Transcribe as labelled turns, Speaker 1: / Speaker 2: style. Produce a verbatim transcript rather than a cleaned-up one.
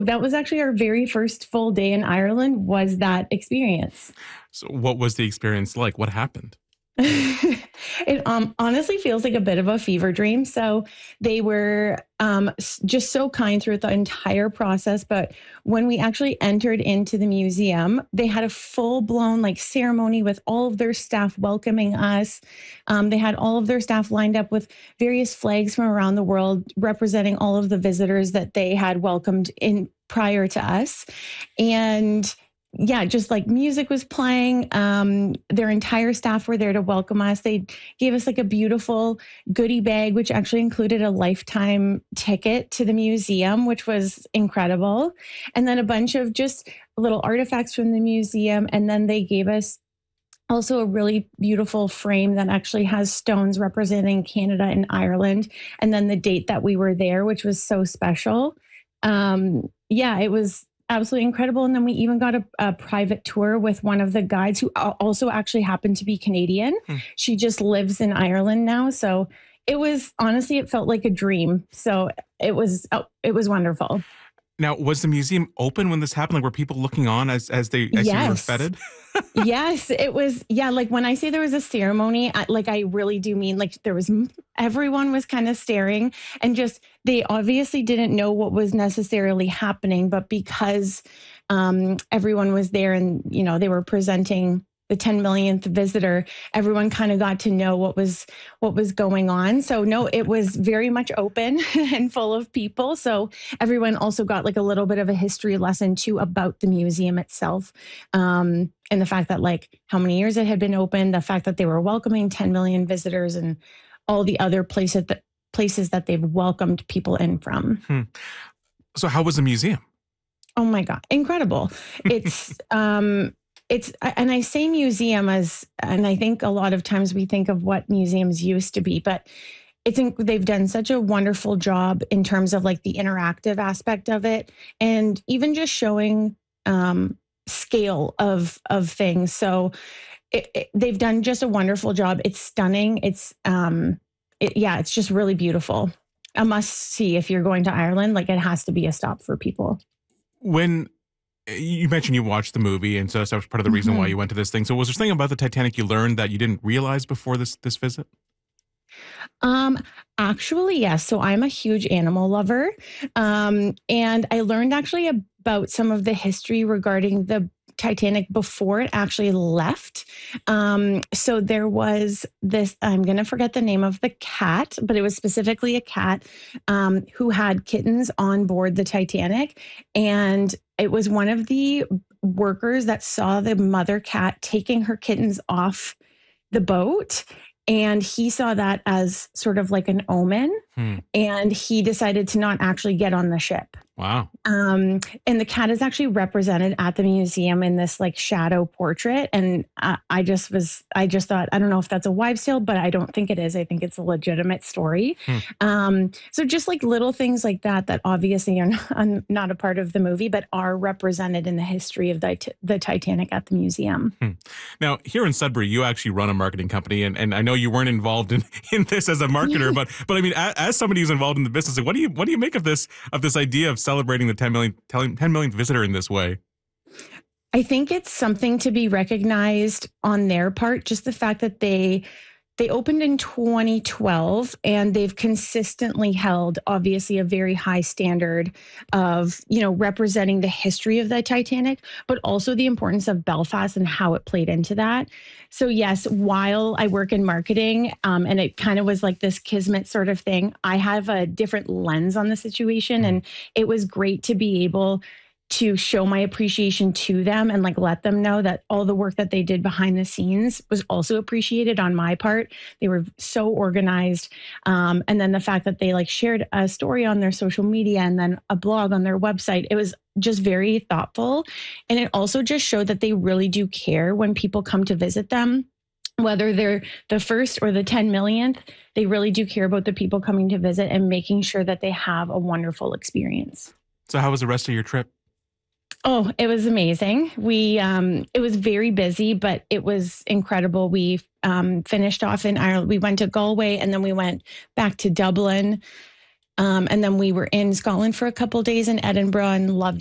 Speaker 1: That was actually our very first full day in Ireland was that experience.
Speaker 2: So what was the experience like? What happened?
Speaker 1: It, um, honestly feels like a bit of a fever dream. So they were, um, s just so kind throughout the entire process, but when we actually entered into the museum, they had a full-blown, like, ceremony with all of their staff welcoming us. Um, they had all of their staff lined up with various flags from around the world representing all of the visitors that they had welcomed in prior to us. And yeah, just like music was playing. Um, their entire staff were there to welcome us. They gave us like a beautiful goodie bag, which actually included a lifetime ticket to the museum, which was incredible. And then a bunch of just little artifacts from the museum. And then they gave us also a really beautiful frame that actually has stones representing Canada and Ireland. And then the date that we were there, which was so special. Um, yeah, it was absolutely incredible. And then we even got a, a private tour with one of the guides who al- also actually happened to be Canadian.
Speaker 2: Hmm.
Speaker 1: She just lives in Ireland now. So it was honestly, it felt like a dream. So it was, oh, it was wonderful.
Speaker 2: Now, was the museum open when this happened? Like, were people looking on as as they as you were
Speaker 1: Yes.
Speaker 2: feted?
Speaker 1: Yes, it was. Yeah, like when I say there was a ceremony, I, like I really do mean like there was m- everyone was kind of staring and just they obviously didn't know what was necessarily happening, but because um, everyone was there and you know they were presenting the ten millionth visitor, everyone kind of got to know what was what was going on. So no, it was very much open and full of people. So everyone also got like a little bit of a history lesson too about the museum itself. Um, and the fact that like how many years it had been open, the fact that they were welcoming ten million visitors and all the other places that places that they've welcomed people in from.
Speaker 2: Hmm. So how was the museum?
Speaker 1: Oh my God, incredible. It's um it's and I say museum as and I think a lot of times we think of what museums used to be, but it's in, they've done such a wonderful job in terms of like the interactive aspect of it and even just showing um scale of of things. So it, it, they've done just a wonderful job. It's stunning. It's um it, yeah, it's just really beautiful. A must see if you're going to Ireland. Like it has to be a stop for people.
Speaker 2: When you mentioned you watched the movie, and so that was part of the reason why
Speaker 1: Mhm.
Speaker 2: you went to this thing. So was there something about the Titanic you learned that you didn't realize before this this visit?
Speaker 1: Um, actually, yes. So I'm a huge animal lover. Um, and I learned actually about some of the history regarding the Titanic before it actually left. Um, so there was this, I'm going to forget the name of the cat, but it was specifically a cat um, who had kittens on board the Titanic. And it was one of the workers that saw the mother cat taking her kittens off the boat. And he saw that as sort of like an omen.
Speaker 2: Hmm.
Speaker 1: And he decided to not actually get on the ship.
Speaker 2: Wow.
Speaker 1: Um, and the cat is actually represented at the museum in this like shadow portrait. And I, I just was, I just thought, I don't know if that's a wives' tale, but I don't think it is. I think it's a legitimate story.
Speaker 2: Hmm.
Speaker 1: Um, so just like little things like that, that obviously are not, not a part of the movie, but are represented in the history of the, the Titanic at the museum.
Speaker 2: Hmm. Now, here in Sudbury, you actually run a marketing company, and, and I know you weren't involved in, in this as a marketer, but but I mean, as, as somebody who's involved in the business, like, what do you what do you make of this of this idea of celebrating the ten millionth ten millionth visitor in this way?
Speaker 1: I think it's something to be recognized on their part, just the fact that they they opened in twenty twelve and they've consistently held obviously a very high standard of, you know, representing the history of the Titanic, but also the importance of Belfast and how it played into that. So yes, while I work in marketing, um, and it kind of was like this kismet sort of thing, I have a different lens on the situation, and it was great to be able to show my appreciation to them and like let them know that all the work that they did behind the scenes was also appreciated on my part. They were so organized. Um, and then the fact that they like shared a story on their social media and then a blog on their website, it was just very thoughtful. And it also just showed that they really do care when people come to visit them. Whether they're the first or the ten millionth, they really do care about the people coming to visit and making sure that they have a wonderful experience.
Speaker 2: So how was the rest of your trip?
Speaker 1: Oh, it was amazing. We um it was very busy, but it was incredible. We um finished off in Ireland. We went to Galway and then we went back to Dublin. Um, and then we were in Scotland for a couple days in Edinburgh and loved